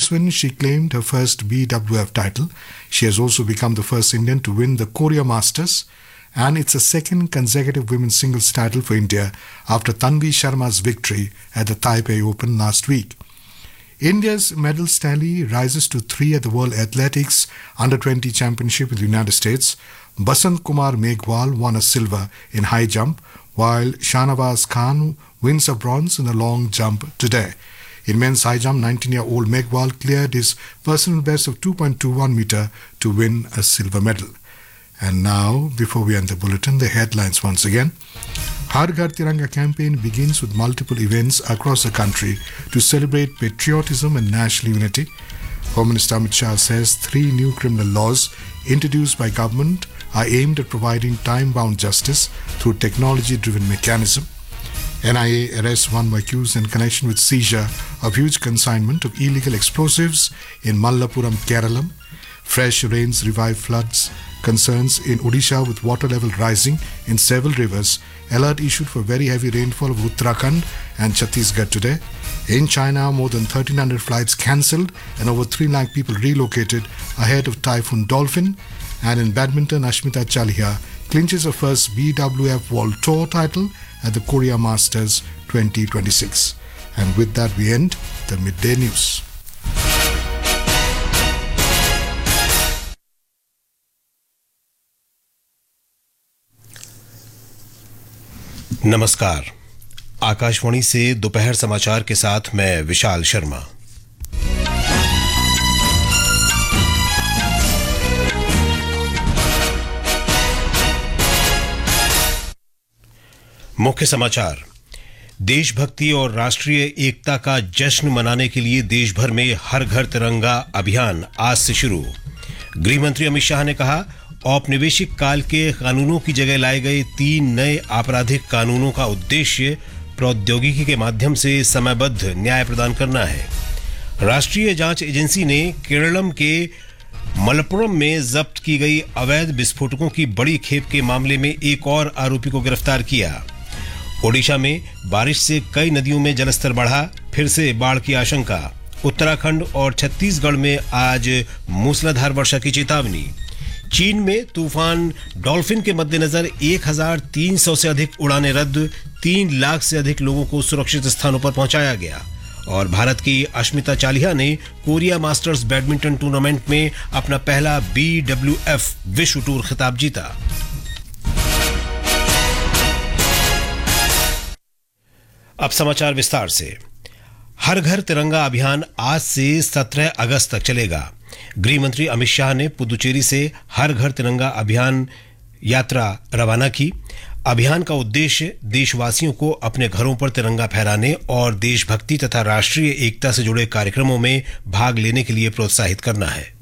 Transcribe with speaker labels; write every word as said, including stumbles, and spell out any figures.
Speaker 1: this win, she claimed her first B W F title. She has also become the first Indian to win the Korea Masters, and it's a second consecutive women's singles title for India after Tanvi Sharma's victory at the Taipei Open last week. India's medal tally rises to three at the World Athletics Under twenty Championship in the United States. Basant Kumar Meghwal won a silver in high jump, while Shahnawaz Khan wins a bronze in the long jump today. In men's high jump, nineteen-year-old Meghwal cleared his personal best of two point two one meter to win a silver medal. And now, before we end the bulletin, the headlines once again. Har Ghar Tiranga campaign begins with multiple events across the country to celebrate patriotism and national unity. Home Minister Amit Shah says three new criminal laws introduced by government are aimed at providing time-bound justice through technology-driven mechanism. N I A arrests one accused in connection with seizure of huge consignment of illegal explosives in Mallapuram, Kerala. Fresh rains revive floods concerns in Odisha with water level rising in several rivers. Alert issued for very heavy rainfall of Uttarakhand and Chhattisgarh today. In China, more than thirteen hundred flights cancelled and over three lakh people relocated ahead of Typhoon Dolphin. And in badminton, Ashmita Chaliha clinches her first B W F World Tour title at the Korea Masters twenty twenty-six. And with that, we end the midday news.
Speaker 2: नमस्कार, आकाशवाणी से दोपहर समाचार के साथ मैं विशाल शर्मा। मुख्य समाचार। देशभक्ति और राष्ट्रीय एकता का जश्न मनाने के लिए देश भर में हर घर तिरंगा अभियान आज से शुरू। गृह मंत्री अमित शाह ने कहा, औपनिवेशिक काल के कानूनों की जगह लाए गए तीन नए आपराधिक कानूनों का उद्देश्य प्रौद्योगिकी के माध्यम से समयबद्ध न्याय प्रदान करना है। राष्ट्रीय जांच एजेंसी ने केरलम के मलप्पुरम में जब्त की गई अवैध विस्फोटकों की बड़ी खेप के मामले में एक और आरोपी को गिरफ्तार किया। ओडिशा में बारिश से कई नदियों में जलस्तर बढ़ा, फिर से बाढ़ की आशंका। उत्तराखंड और छत्तीसगढ़ में आज मूसलाधार वर्षा की चेतावनी। चीन में तूफान डॉल्फिन के मद्देनजर एक हज़ार तीन सौ से अधिक उड़ानें रद्द, तीन लाख से अधिक लोगों को सुरक्षित स्थानों पर पहुंचाया गया। और भारत की अश्मिता चालिहा ने कोरिया मास्टर्स बैडमिंटन टूर्नामेंट में अपना पहला बी डब्ल्यू एफ विश्व टूर खिताब जीता। अब समाचार विस्तार से। हर घर तिरंगा अभियान आज से सत्रह अगस्त तक चलेगा। गृह मंत्री अमित शाह ने पुदुचेरी से हर घर तिरंगा अभियान यात्रा रवाना की। अभियान का उद्देश्य देशवासियों को अपने घरों पर तिरंगा फहराने और देशभक्ति तथा राष्ट्रीय एकता से जुड़े कार्यक्रमों में भाग लेने के लिए प्रोत्साहित करना है।